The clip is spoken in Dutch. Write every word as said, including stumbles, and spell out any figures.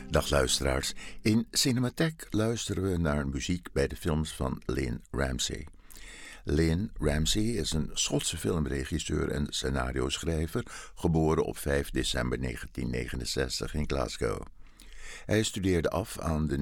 Dag luisteraars, in Cinematheek luisteren we naar muziek bij de films van Lynne Ramsay. Lynne Ramsay is een Schotse filmregisseur en scenario-schrijver, geboren op vijf december negentien negenenzestig in Glasgow. Hij studeerde af aan de